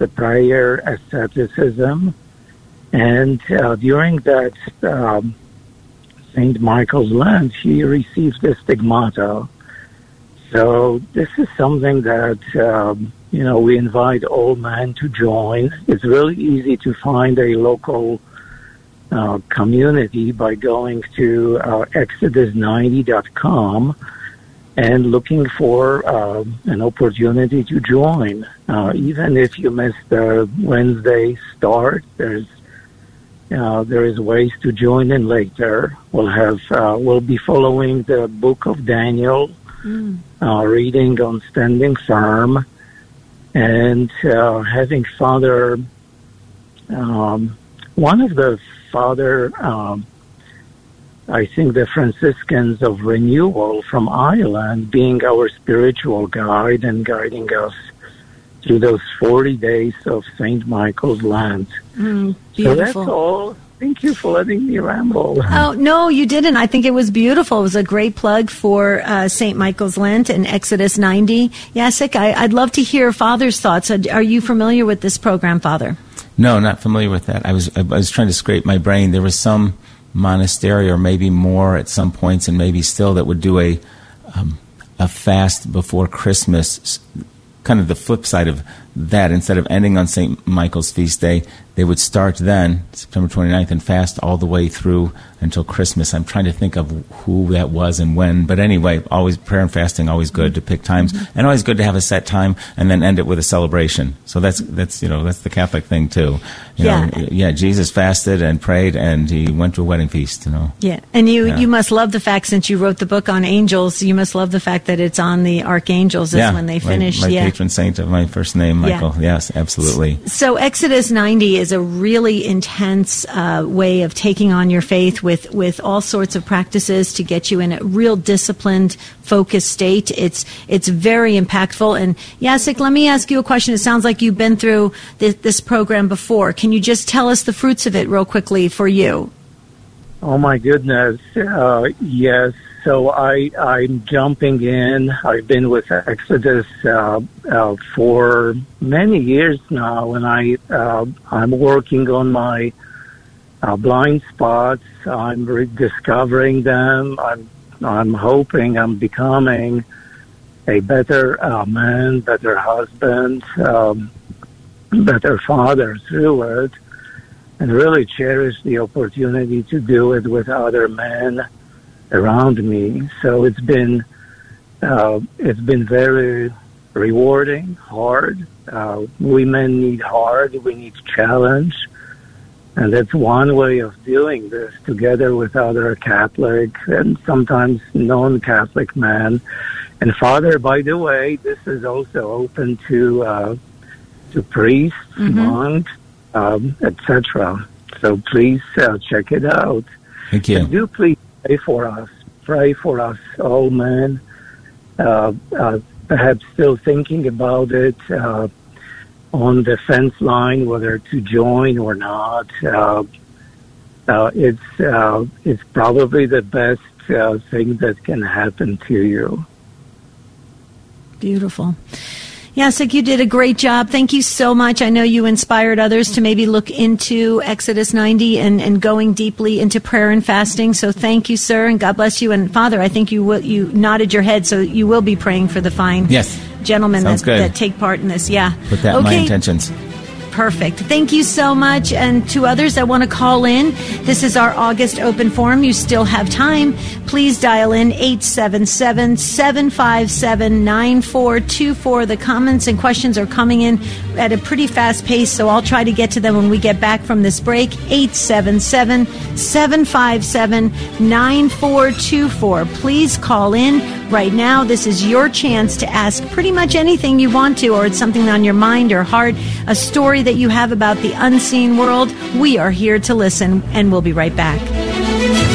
the prayer asceticism. And during that St. Michael's Lent, he received the stigmata. So this is something that, we invite all men to join. It's really easy to find a local community by going to exodus90.com and looking for an opportunity to join. Even if you miss the Wednesday start, there is ways to join in later. We'll be following the book of Daniel, reading on standing firm, and having Father, one of the Father, I think the Franciscans of Renewal from Ireland, being our spiritual guide and guiding us through those 40 days of St. Michael's Lent. Beautiful. So that's all. Thank you for letting me ramble. Oh, no, you didn't. I think it was beautiful. It was a great plug for St. Michael's Lent and Exodus 90. Jacek, I'd love to hear Father's thoughts. Are you familiar with this program, Father? No, not familiar with that. I was trying to scrape my brain. There was some monastery, or maybe more at some points, and maybe still, that would do a fast before Christmas, kind of the flip side of that. Instead of ending on St. Michael's feast day, they would start then, September 29th, and fast all the way through until Christmas. I'm trying to think of who that was and when. But anyway, always prayer and fasting, always good to pick times, and always good to have a set time and then end it with a celebration. So that's the Catholic thing too. Jesus fasted and prayed, and he went to a wedding feast. Yeah, and you must love the fact, since you wrote the book on angels, you must love the fact that it's on the archangels when they finish. My patron saint of my first name, Michael. Yeah. Yes, absolutely. So Exodus 90 is a really intense way of taking on your faith with all sorts of practices to get you in a real disciplined, focused state. It's very impactful. And Jacek, let me ask you a question. It sounds like you've been through this program before. Can you just tell us the fruits of it real quickly for you? Oh, my goodness. Yes. So I'm jumping in. I've been with Exodus for many years now, and I'm working on my blind spots. I'm rediscovering them. I'm hoping I'm becoming a better man, better husband, better father through it, and really cherish the opportunity to do it with other men around me. So it's been very rewarding, hard. We men need hard. We need challenge. And that's one way of doing this, together with other Catholic and sometimes non-Catholic men. And Father, by the way, this is also open to priests, monks, etc. So please check it out. Thank you. And do please pray for us. Pray for us, all men. Perhaps still thinking about it, on the fence line, whether to join or not. It's probably the best thing that can happen to you. Beautiful. Jacek, you did a great job. Thank you so much. I know you inspired others to maybe look into Exodus 90 and going deeply into prayer and fasting. So thank you, sir, and God bless you. And Father, I think you nodded your head, so you will be praying for the fine gentlemen that take part in this. Yeah. Put that in my intentions. Perfect. Thank you so much. And to others that want to call in, this is our August open forum. You still have time. Please dial in 877-757-9424. The comments and questions are coming in at a pretty fast pace, so I'll try to get to them when we get back from this break. 877-757-9424. Please call in right now. This is your chance to ask pretty much anything you want to, or it's something on your mind or heart, a story that you have about the unseen world. We are here to listen, and we'll be right back.